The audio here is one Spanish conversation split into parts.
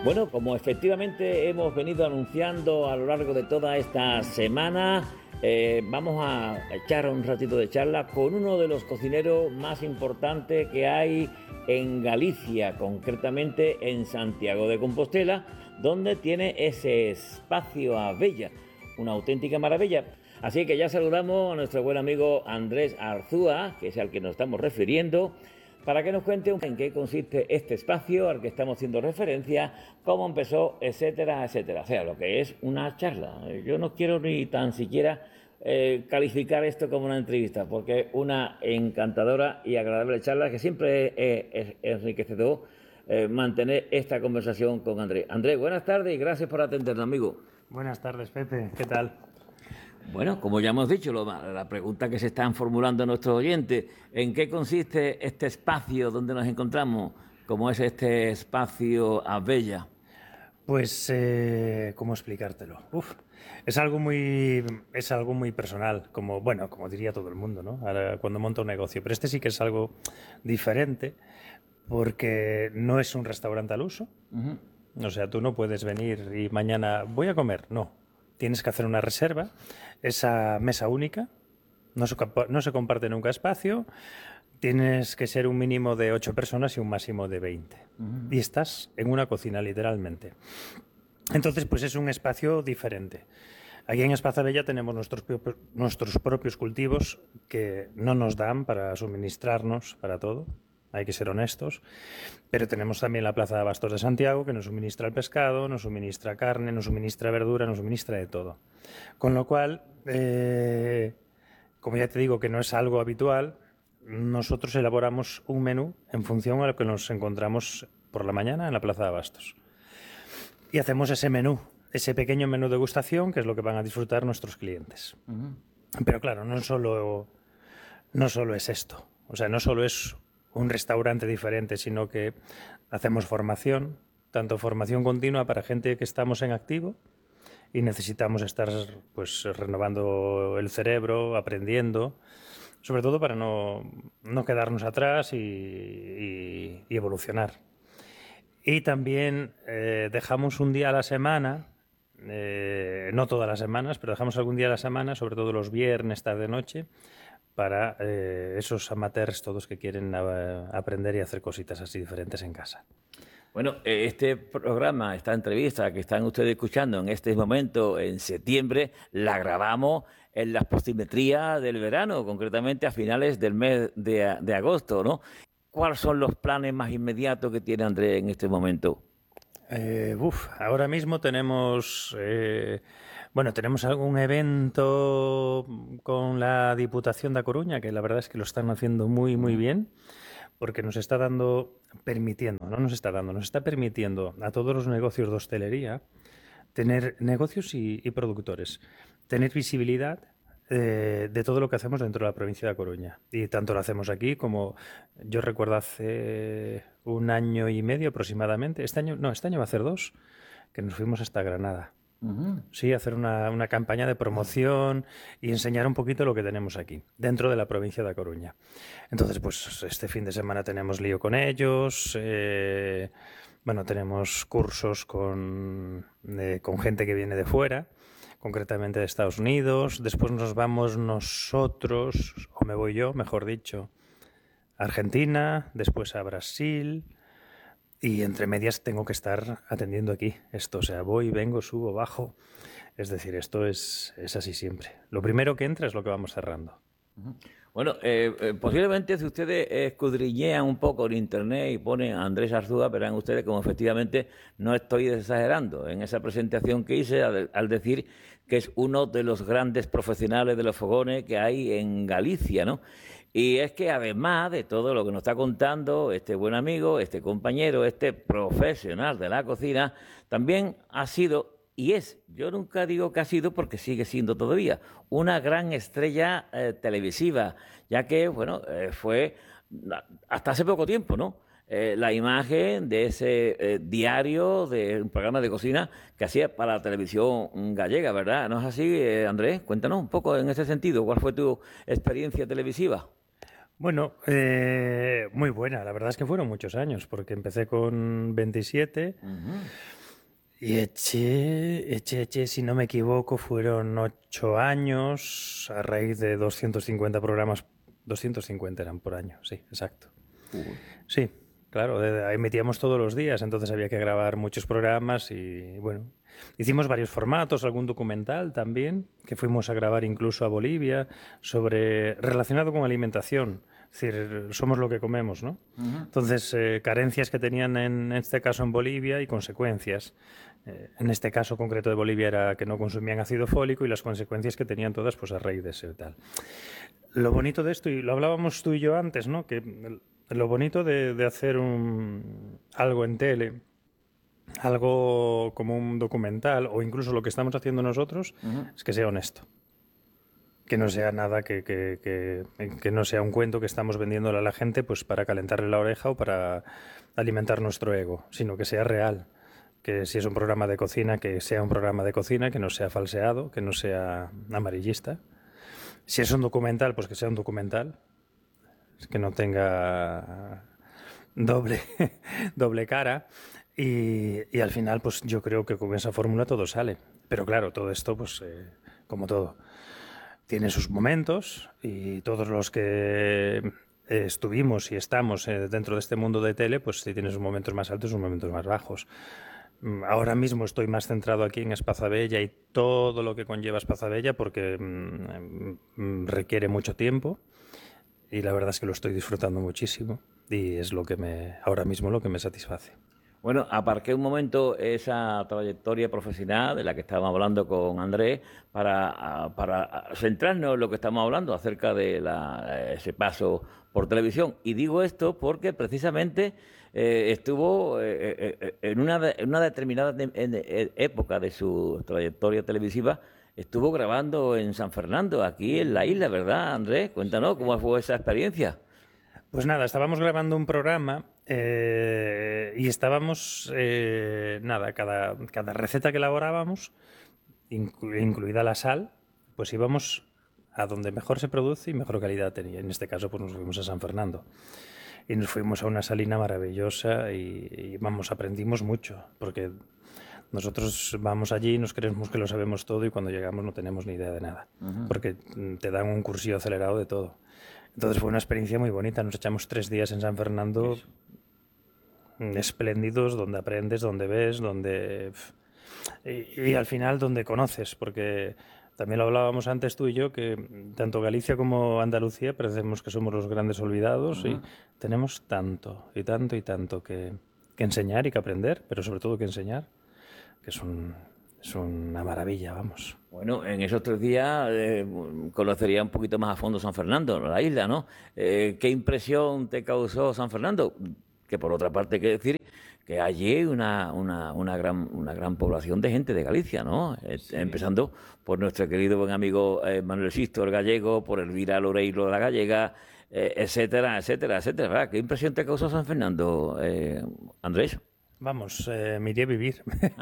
Bueno, como efectivamente hemos venido anunciando a lo largo de toda esta semana, vamos a echar un ratito de charla con uno de los cocineros más importantes que hay en Galicia, concretamente en Santiago de Compostela, donde tiene ese espacio Abella, una auténtica maravilla. Así que ya saludamos a nuestro buen amigo Andrés Arzúa, que es al que nos estamos refiriendo, para que nos cuente en qué consiste este espacio al que estamos haciendo referencia, cómo empezó, etcétera, etcétera. O sea, lo que es una charla. Yo no quiero ni tan siquiera calificar esto como una entrevista, porque es una encantadora y agradable charla que siempre es enriquecedor mantener esta conversación con Andrés. Andrés, buenas tardes y gracias por atendernos, amigo. Buenas tardes, Pepe. ¿Qué tal? Bueno, como ya hemos dicho, la pregunta que se están formulando nuestros oyentes, ¿en qué consiste este espacio donde nos encontramos? ¿Cómo es este espacio Abella? Pues, ¿cómo explicártelo? Es algo muy personal, como diría todo el mundo, ¿no? Ahora, cuando monta un negocio. Pero este sí que es algo diferente, porque no es un restaurante al uso. O sea, tú no puedes venir y mañana voy a comer. No. Tienes que hacer una reserva. Esa mesa única no se comparte nunca espacio. Tienes que ser un mínimo de 8 personas y un máximo de 20. Y estás en una cocina, literalmente. Entonces, pues es un espacio diferente. Aquí en Espacio Abella tenemos nuestros propios cultivos que no nos dan para suministrarnos para todo. Hay que ser honestos. Pero tenemos también la Plaza de Abastos de Santiago, que nos suministra el pescado, nos suministra carne, nos suministra verdura, nos suministra de todo. Con lo cual, como ya te digo que no es algo habitual, nosotros elaboramos un menú en función a lo que nos encontramos por la mañana en la Plaza de Abastos. Y hacemos ese menú, ese pequeño menú de degustación, que es lo que van a disfrutar nuestros clientes. Pero claro, no solo es esto. O sea, no solo es un restaurante diferente, sino que hacemos formación, tanto formación continua para gente que estamos en activo y necesitamos estar pues renovando el cerebro, aprendiendo, sobre todo para no quedarnos atrás y evolucionar. Y también dejamos un día a la semana, no todas las semanas, pero dejamos algún día a la semana, sobre todo los viernes, tarde-noche, para esos amateurs todos que quieren aprender y hacer cositas así diferentes en casa. Bueno, este programa, esta entrevista que están ustedes escuchando en este momento, en septiembre, la grabamos en las postimetrías del verano, concretamente a finales del mes de agosto, ¿no? ¿Cuáles son los planes más inmediatos que tiene Andrés en este momento? Ahora mismo tenemos... tenemos algún evento con la Diputación da Coruña, que la verdad es que lo están haciendo muy, muy bien, porque nos está permitiendo a todos los negocios de hostelería tener negocios y productores, tener visibilidad de todo lo que hacemos dentro de la provincia de Coruña. Y tanto lo hacemos aquí como yo recuerdo hace 1 año y medio aproximadamente, este año va a hacer 2, que nos fuimos hasta Granada. Sí, hacer una campaña de promoción y enseñar un poquito lo que tenemos aquí, dentro de la provincia de A Coruña. Entonces, pues este fin de semana tenemos lío con ellos, tenemos cursos con gente que viene de fuera, concretamente de Estados Unidos. Después nos vamos nosotros, o me voy yo, mejor dicho, a Argentina, después a Brasil... Y entre medias tengo que estar atendiendo aquí esto. O sea, voy, vengo, subo, bajo. Es decir, esto es así siempre. Lo primero que entra es lo que vamos cerrando. Bueno, posiblemente si ustedes escudriñean un poco en internet y ponen a Andrés Arzúa, verán ustedes como efectivamente no estoy exagerando en esa presentación que hice al decir que es uno de los grandes profesionales de los fogones que hay en Galicia, ¿no? Y es que además de todo lo que nos está contando este buen amigo, este compañero, este profesional de la cocina, también ha sido y es, yo nunca digo que ha sido porque sigue siendo todavía, una gran estrella televisiva, ya que, fue hasta hace poco tiempo, ¿no? La imagen de ese diario de un programa de cocina que hacía para la televisión gallega, ¿verdad? ¿No es así, Andrés? Cuéntanos un poco en ese sentido, ¿cuál fue tu experiencia televisiva? Bueno, muy buena. La verdad es que fueron muchos años, porque empecé con 27 Y eché, si no me equivoco, fueron 8 años a raíz de 250 programas. 250 eran por año, sí, exacto. Sí, claro, emitíamos todos los días, entonces había que grabar muchos programas y bueno, hicimos varios formatos, algún documental también, que fuimos a grabar incluso a Bolivia, relacionado con alimentación. Es decir, somos lo que comemos, ¿no? Entonces, carencias que tenían en este caso en Bolivia y consecuencias. En este caso concreto de Bolivia era que no consumían ácido fólico y las consecuencias que tenían todas pues a raíz de eso y tal. Lo bonito de esto, y lo hablábamos tú y yo antes, ¿no? Que lo bonito de hacer algo en tele, algo como un documental o incluso lo que estamos haciendo nosotros, es que sea honesto. Que no sea nada que no sea un cuento que estamos vendiéndole a la gente pues para calentarle la oreja o para alimentar nuestro ego, sino que sea real. Que si es un programa de cocina, que sea un programa de cocina, que no sea falseado, que no sea amarillista. Si es un documental, pues que sea un documental, que no tenga doble cara. Y al final, pues yo creo que con esa fórmula todo sale. Pero claro, todo esto, pues como todo, tiene sus momentos y todos los que estuvimos y estamos dentro de este mundo de tele, pues sí tiene sus momentos más altos y sus momentos más bajos. Ahora mismo estoy más centrado aquí en Espazabella y todo lo que conlleva Espazabella porque requiere mucho tiempo y la verdad es que lo estoy disfrutando muchísimo y es ahora mismo lo que me satisface. Bueno, aparqué un momento esa trayectoria profesional de la que estábamos hablando con Andrés para centrarnos en lo que estamos hablando acerca de ese paso por televisión. Y digo esto porque precisamente estuvo en una determinada época de su trayectoria televisiva, estuvo grabando en San Fernando, aquí en la isla, ¿verdad, Andrés? Cuéntanos cómo fue esa experiencia. Pues nada, estábamos grabando un programa y estábamos, cada receta que elaborábamos, incluida la sal, pues íbamos a donde mejor se produce y mejor calidad tenía. En este caso, pues nos fuimos a San Fernando. Y nos fuimos a una salina maravillosa y vamos, aprendimos mucho, porque nosotros vamos allí y nos creemos que lo sabemos todo y cuando llegamos no tenemos ni idea de nada, porque te dan un cursillo acelerado de todo. Entonces fue una experiencia muy bonita. Nos echamos 3 días en San Fernando espléndidos, donde aprendes, donde ves, y al final donde conoces, porque también lo hablábamos antes tú y yo, que tanto Galicia como Andalucía parecemos que somos los grandes olvidados y tenemos tanto y tanto y tanto que enseñar y que aprender, pero sobre todo que enseñar, que es una maravilla, vamos. Bueno, en esos 3 días conocería un poquito más a fondo San Fernando, la isla, ¿no? ¿Qué impresión te causó San Fernando? Que por otra parte hay que decir que allí hay una gran población de gente de Galicia, ¿no? Sí. Empezando por nuestro querido buen amigo Manuel Sisto, el gallego, por Elvira Loreiro, la gallega, etcétera, etcétera, etcétera, ¿verdad? ¿Qué impresión te causó San Fernando, Andrés? Vamos, me iría a vivir.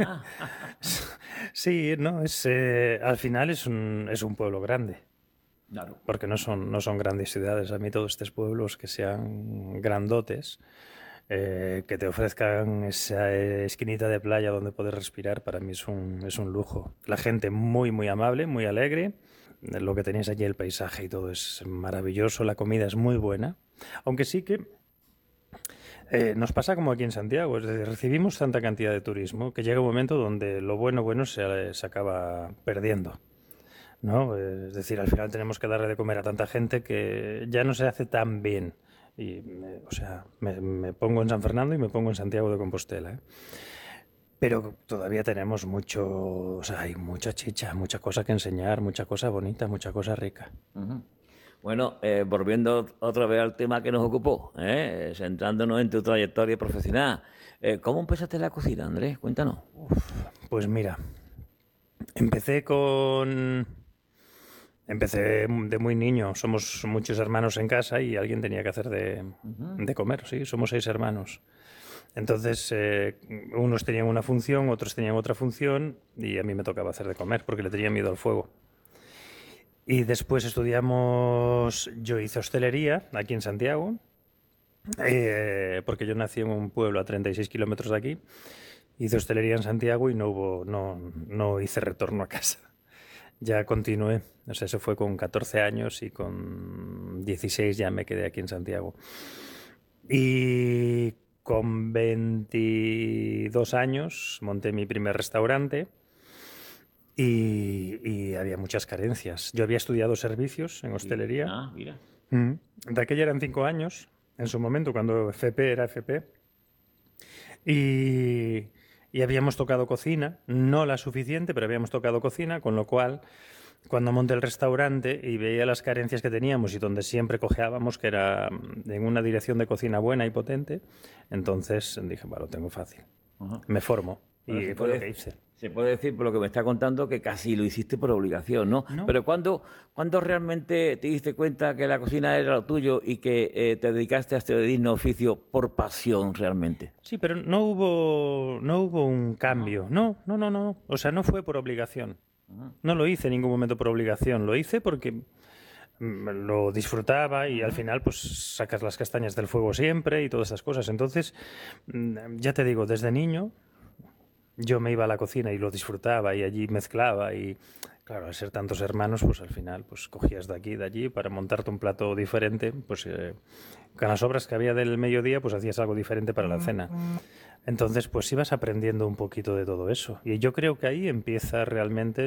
Sí, no, al final es un pueblo grande. Claro. Porque no son grandes ciudades. A mí todos estos pueblos que sean grandotes, que te ofrezcan esa esquinita de playa donde poder respirar, para mí es un lujo. La gente muy, muy amable, muy alegre. Lo que tenéis allí, el paisaje y todo es maravilloso. La comida es muy buena. Aunque sí que nos pasa como aquí en Santiago, es decir, recibimos tanta cantidad de turismo que llega un momento donde lo bueno se acaba perdiendo, ¿no? Es decir, al final tenemos que darle de comer a tanta gente que ya no se hace tan bien. Y, me pongo en San Fernando y me pongo en Santiago de Compostela, ¿eh? Pero todavía tenemos hay mucha chicha, mucha cosa que enseñar, mucha cosa bonita, mucha cosa rica. Bueno, volviendo otra vez al tema que nos ocupó, centrándonos en tu trayectoria profesional, ¿cómo empezaste la cocina, Andrés? Cuéntanos. Pues mira, empecé de muy niño. Somos muchos hermanos en casa y alguien tenía que hacer de comer, sí, somos 6 hermanos. Entonces, unos tenían una función, otros tenían otra función y a mí me tocaba hacer de comer porque le tenía miedo al fuego. Y después yo hice hostelería aquí en Santiago, porque yo nací en un pueblo a 36 kilómetros de aquí, Hice hostelería en Santiago y no hice retorno a casa. Ya continué, o sea, eso fue con 14 años y con 16 ya me quedé aquí en Santiago. Y con 22 años monté mi primer restaurante y había muchas carencias. Yo había estudiado servicios en hostelería. Ah, mira. De aquella eran 5 años, en su momento, cuando FP era FP. Y habíamos tocado cocina, no la suficiente, pero habíamos tocado cocina, con lo cual, cuando monté el restaurante y veía las carencias que teníamos y donde siempre cojeábamos, que era en una dirección de cocina buena y potente, entonces dije, bueno, lo tengo fácil. Ajá. Me formo. Bueno, Y fue lo que hice. se puede decir, por lo que me está contando, que casi lo hiciste por obligación, ¿no? No. Pero ¿cuándo realmente te diste cuenta que la cocina era lo tuyo y que te dedicaste a este digno oficio por pasión realmente? Sí, pero no hubo un cambio. No. O sea, no fue por obligación. No lo hice en ningún momento por obligación. Lo hice porque lo disfrutaba y al final pues sacas las castañas del fuego siempre y todas esas cosas. Entonces, ya te digo, desde niño yo me iba a la cocina y lo disfrutaba y allí mezclaba y claro, al ser tantos hermanos, pues al final pues cogías de aquí y de allí para montarte un plato diferente, pues con las sobras que había del mediodía, pues hacías algo diferente para la cena. Entonces, pues ibas aprendiendo un poquito de todo eso. Y yo creo que ahí empieza realmente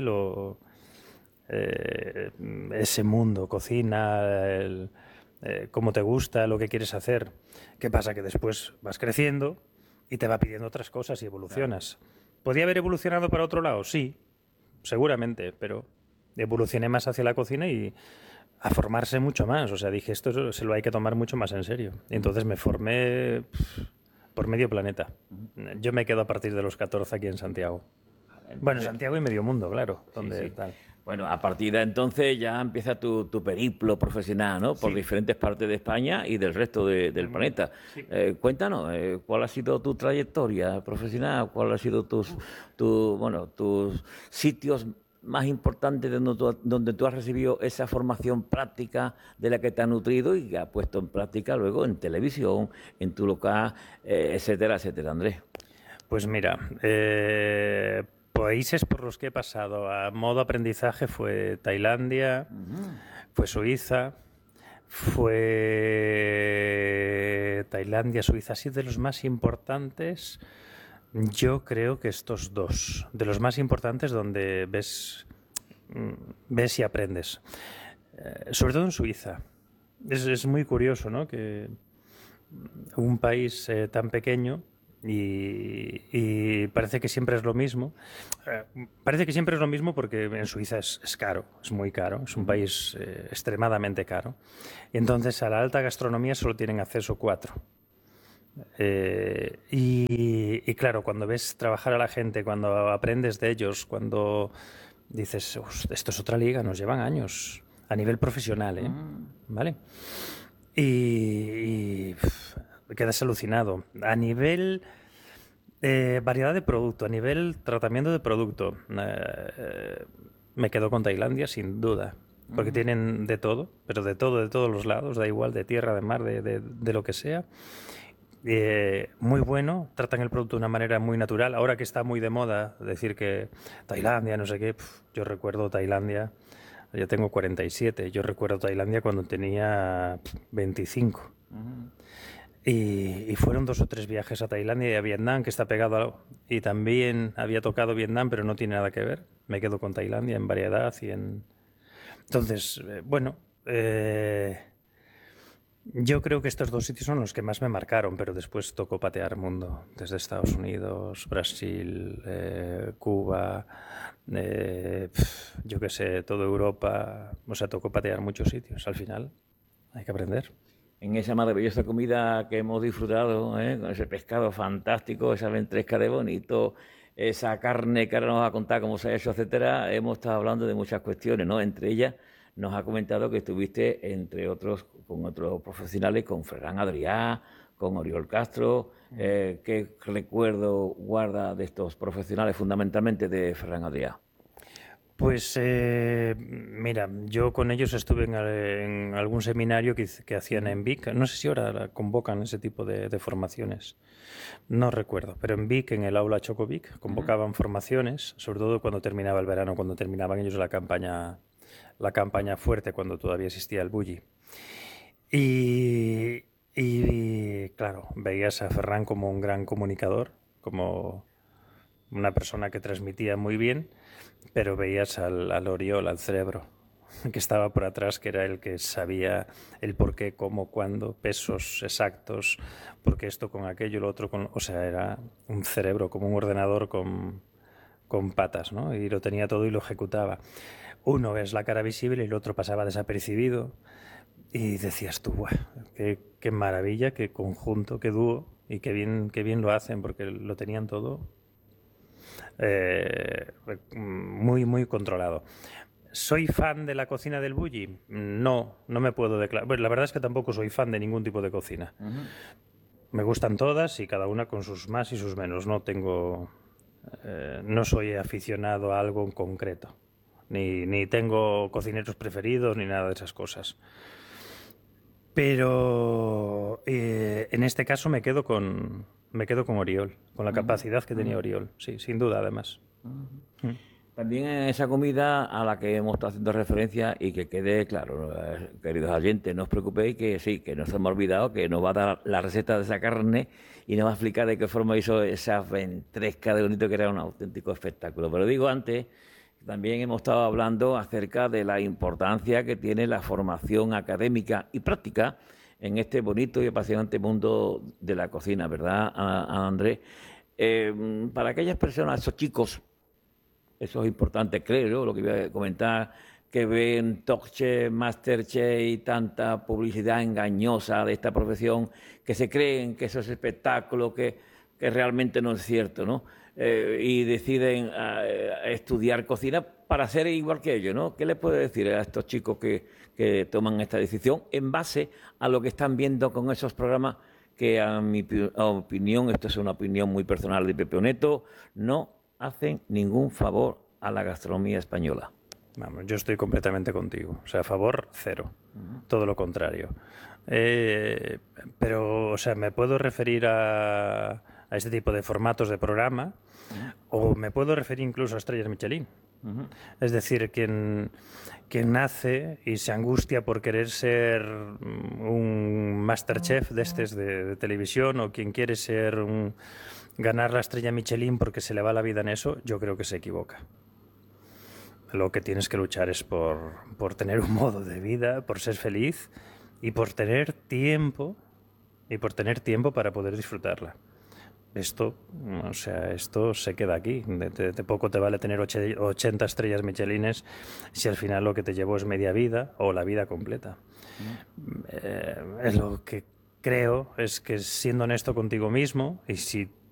ese mundo, cocina, cómo te gusta, lo que quieres hacer. ¿Qué pasa? Que después vas creciendo y te va pidiendo otras cosas y evolucionas. ¿Podría haber evolucionado para otro lado? Sí, seguramente, pero evolucioné más hacia la cocina y a formarse mucho más. O sea, dije, esto se lo hay que tomar mucho más en serio. Y entonces me formé por medio planeta. Yo me quedo a partir de los 14 aquí en Santiago. Bueno, Santiago y medio mundo, claro. Donde, tal. Bueno, a partir de entonces ya empieza tu periplo profesional, ¿no? Por diferentes partes de España y del resto del planeta. Sí. Cuéntanos, ¿cuál ha sido tu trayectoria profesional? ¿Cuál ha sido tus sitios más importantes donde tú has recibido esa formación práctica de la que te has nutrido y que has puesto en práctica luego en televisión, en tu local, etcétera, etcétera, Andrés? Pues mira, países por los que he pasado a modo aprendizaje fue Tailandia, fue Suiza, Suiza, así de los más importantes. Yo creo que estos dos, de los más importantes donde ves y aprendes. Sobre todo en Suiza. Es muy curioso, ¿no? Que un país tan pequeño y parece que siempre es lo mismo. Parece que siempre es lo mismo porque en Suiza es caro, es muy caro, es un país extremadamente caro. Y entonces a la alta gastronomía solo tienen acceso 4. Y claro, cuando ves trabajar a la gente, cuando aprendes de ellos, cuando dices, esto es otra liga, nos llevan años a nivel profesional, ¿vale? Y quedas alucinado. A nivel variedad de producto, a nivel tratamiento de producto, me quedo con Tailandia sin duda, porque tienen de todo, pero de todo, de todos los lados, da igual, de tierra, de mar, de lo que sea. Muy bueno, tratan el producto de una manera muy natural. Ahora que está muy de moda decir que Tailandia, no sé qué, yo recuerdo Tailandia, yo tengo 47, yo recuerdo Tailandia cuando tenía 25. Y fueron 2 o 3 viajes a Tailandia y a Vietnam, que está pegado y también había tocado Vietnam, pero no tiene nada que ver. Me quedo con Tailandia en variedad y en... Entonces, yo creo que estos 2 sitios son los que más me marcaron, pero después tocó patear mundo, desde Estados Unidos, Brasil, Cuba, yo qué sé, toda Europa. O sea, tocó patear muchos sitios. Al final hay que aprender. En esa maravillosa comida que hemos disfrutado, con ese pescado fantástico, esa ventresca de bonito, esa carne que ahora nos va a contar cómo se ha hecho, etcétera, hemos estado hablando de muchas cuestiones, ¿no? Entre ellas nos ha comentado que estuviste, entre otros, con otros profesionales, con Ferran Adrià, con Oriol Castro. ¿Qué recuerdo guarda de estos profesionales, fundamentalmente de Ferran Adrià? Pues mira, yo con ellos estuve en algún seminario que hacían en Vic. No sé si ahora convocan ese tipo de formaciones. No recuerdo, pero en Vic, en el aula Chocovic, convocaban formaciones, sobre todo cuando terminaba el verano, cuando terminaban ellos la campaña fuerte, cuando todavía existía el bully. Y claro, veías a Ferran como un gran comunicador, como una persona que transmitía muy bien, pero veías al Oriol, al cerebro, que estaba por atrás, que era el que sabía el por qué, cómo, cuándo, pesos exactos, por qué esto con aquello, lo otro con... O sea, era un cerebro, como un ordenador con patas, ¿no? Y lo tenía todo y lo ejecutaba. Uno es la cara visible y el otro pasaba desapercibido. Y decías tú, ¡buah! Qué maravilla, qué conjunto, qué dúo, y qué bien lo hacen, porque lo tenían todo muy controlado. ¿Soy fan de la cocina del bulli? No, no me puedo declarar. Bueno, la verdad es que tampoco soy fan de ningún tipo de cocina. Me gustan todas y cada una con sus más y sus menos. No soy aficionado a algo en concreto. Ni tengo cocineros preferidos ni nada de esas cosas. Pero en este caso me quedo con Oriol, con la capacidad que tenía Oriol, sí, sin duda, además. También en esa comida a la que hemos estado haciendo referencia y que quede claro, queridos oyentes, no os preocupéis que sí, que no se me ha olvidado, que nos va a dar la receta de esa carne y nos va a explicar de qué forma hizo esa ventresca de bonito, que era un auténtico espectáculo. Pero digo antes, también hemos estado hablando acerca de la importancia que tiene la formación académica y práctica en este bonito y apasionante mundo de la cocina, ¿verdad, Andrés? Para aquellas personas, esos chicos, eso es importante, creo, lo que voy a comentar, que ven Top Chef, Masterchef y tanta publicidad engañosa de esta profesión, que se creen que eso es espectáculo, que realmente no es cierto, ¿no? Y deciden estudiar cocina para ser igual que ellos, ¿no? ¿Qué les puede decir a estos chicos que toman esta decisión en base a lo que están viendo con esos programas que, a mi opinión, esto es una opinión muy personal de Pepe Oneto, no hacen ningún favor a la gastronomía española? Vamos, yo estoy completamente contigo. O sea, a favor, cero. Todo lo contrario. Pero, o sea, me puedo referir a este tipo de formatos de programa o me puedo referir incluso a estrellas Michelin. Es decir, quien nace y se angustia por querer ser un Masterchef de televisión, o quien quiere ganar la estrella Michelin porque se le va la vida en eso, yo creo que se equivoca. Lo que tienes que luchar es por tener un modo de vida, por ser feliz y por tener tiempo para poder disfrutarla. Esto se queda aquí. De poco te vale tener 80 estrellas Michelines si al final lo que te llevó es media vida o la vida completa. Es lo que creo, es que siendo honesto contigo mismo, y si